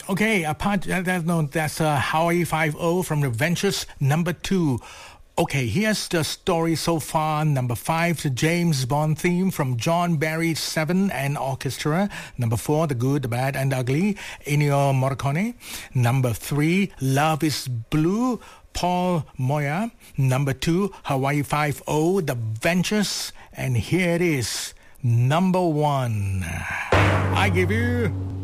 Okay, that's Hawaii 5-0 from the Ventures number 2. Okay, here's the story so far. Number 5, the James Bond theme from John Barry 7 and Orchestra. Number 4, The Good, the Bad and Ugly, Ennio Morricone. Number 3, Love is Blue, Paul Moya. Number 2, Hawaii 5-0, The Ventures. And here it is, number 1. I give you